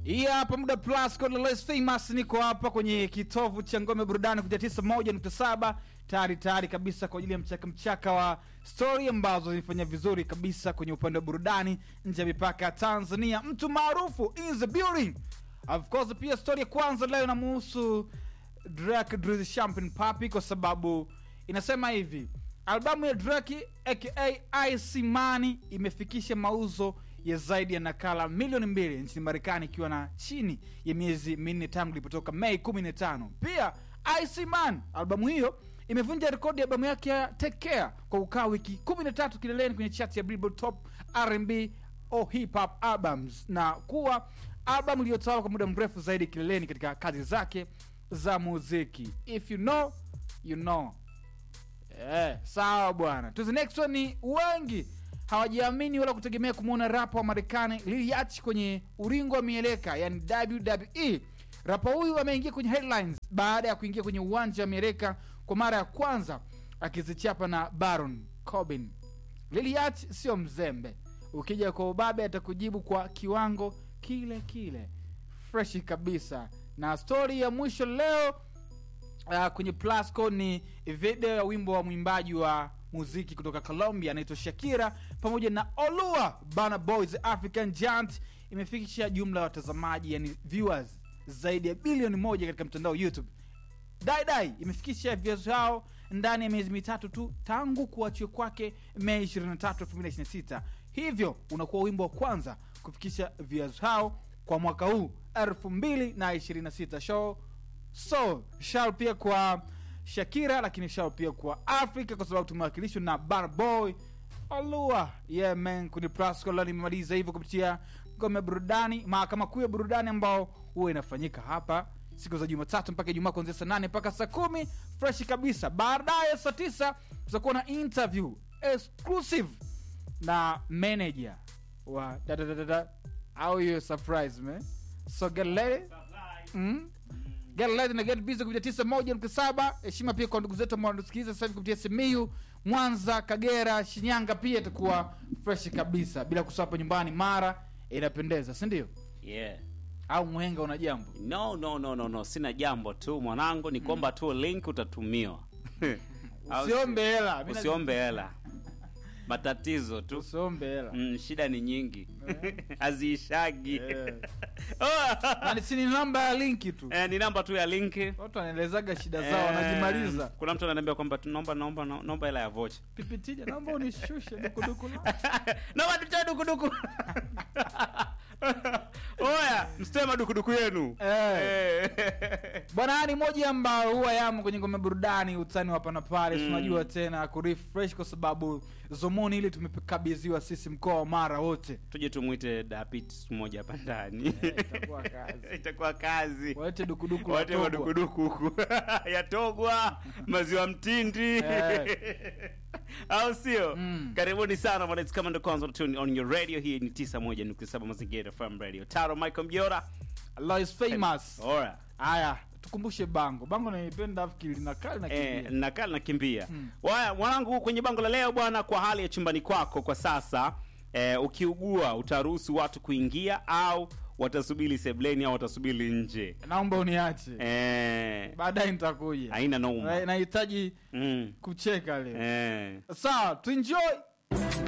Hapa muda plus code less famous, niko hapa kwenye kitovu cha ngome burudani kuja 91.7 tayari kabisa kwa ajili ya mchaka wa story ambazo zifanya vizuri kabisa kwenye upande wa burudani nje ya mipaka ya Tanzania. Mtu maarufu in the building. Of course pia story ya kwanza leo inamuhusu Drake Drizzy Champion Papi, kwa sababu inasema hivi: albamu ya Drake aka Ice Money imefikisha mauzo ya zaidi ya nakala milioni 2 nchini Marekani, ikiwa na chini ya miezi 4 tangu ilipotoka Mei 15. Pia Ice Money albamu hiyo imevunja rekodi ya albamu yake ya Take Care kwa kukaa wiki 13 kileleni kwenye chart ya Billboard Top R&B or Hip Hop Albums, na kuwa albamu iliyotawala kwa muda mrefu zaidi kileleni katika kazi zake za muziki. If you know, you know. Sawa bwana. To the next one ni wengi hawajiamini wala kutegemea kumuona rapa wa Marekani Lil Yachty kwenye uringo wa mieleka, yani WWE. Rapa huyu ameingia kwenye headlines baada ya kuingia kwenye uwanja wa mieleka kwa mara ya kwanza akizichapa na Baron Corbin. Lil Yachty sio mzembe. Ukija kwa ubabe atakujibu kwa kiwango kile kile. Fresh kabisa. Na story ya mwisho leo kwenye Plasco ni video ya wimbo wa mwimbaji wa muziki kutoka Colombia anaitwa Shakira pamoja na Olua Burna Boy the African Giant imefikisha jumla ya watazamaji, yani viewers zaidi ya bilioni 1 katika mtandao YouTube. Dai imefikisha viewers hao ndani ya miezi mitatu tu tangu kuachiwa kwake Mei 23, 2026. Hivyo unakuwa wimbo wa kwanza kufikisha viewers hao kwa mwaka huu 2026. So shout pia kwa Shakira, lakini shout pia kwa Afrika kwa sababu tumewakilishwa na Burna Boy Olua. Yeah man, kuni Prasco leo nimemaliza hivyo kupitia ngome burudani, mahakama kuu ya burudani ambao huwa inafanyika hapa siku za Jumatatu mpaka Ijumaa kuanzia saa 8 mpaka saa 10. Fresh kabisa. Baadaye saa 9 tutakuwa na interview exclusive na manager wa au you surprise man. So get ready. Get ready na get busy kupitia 91.7. Heshima pia kwa ndugu zetu ambao wanatusikiliza sasa hivi kupitia Simiyu, Mwanza, Kagera, Shinyanga pia itakuwa fresh kabisa. Bila kusahau hapo nyumbani Mara inapendeza, si ndio? Yeah. Au Mwenga una jambo? No, sina jambo tu mwanangu, ni kwamba tu link utatumiwa. Usiombe hela. Matatizo tu. Usiombe hela. Shida ni nyingi. Haziishagi. Na si ni namba ya linki tu. Ni namba tu ya linki. Watu wanaelezaga shida zao wanajimaliza. Kuna mtu ananiambia kwamba naomba hela ya vocha. Pipitija, naomba unishushe dukuduku. Naomba tutoe dukuduku. Oya, mstema dukuduku yenu. Bwana, ni moja ambao huwa yamo kwenye ngome burudani, utani hapa na pale. Tunajua tena ku refresh kwa sababu zomoni ile tumekabidhiwa sisi mkoa wa Mara wote. Tuje tumuite Dapit mmoja hapa ndani. Itakuwa kazi. Wote dukuduku wote dukuduku huko. Yatogwa maziwa mtindi. Au sio? Karibuni sana bwana, it's coming to concert tune on your radio. Hii ni 91.7 Mazingira FM Radio. Taro Michael Mjora, Allah is famous. Alright. Haya, tukumbushe bango naipenda afikiri nakali nakimbia. Waya mwanangu, kwenye bango la leo bwana, kwa hali ya chumbani kwako kwa sasa, ukiugua utaruhusu watu kuingia au watasubiri sebleni au watasubiri nje? Naomba uniache. Baadaye nitakuja. Haina noma. Nahitaji kucheka leo. Sawa, tu enjoy.